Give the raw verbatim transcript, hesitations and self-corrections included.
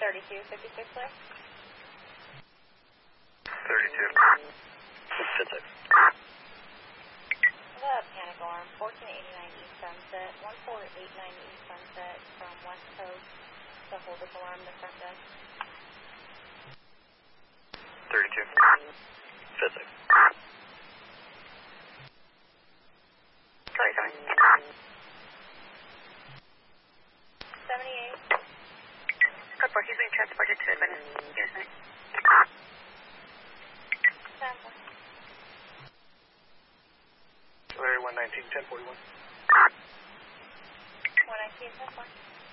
thirty-two fifty-six clear. thirty-two. fifty-six. The panic alarm, fourteen eighty-nine East Sunset, one four eight nine East Sunset from West Coast. The hold-up alarm, the front desk. thirty-two. fifty-six. Sorry, sorry. seventy-eight. Code four, he's being transported to Adventist Unit. Sample. Larry one nineteen ten forty-one. one nineteen ten forty-one.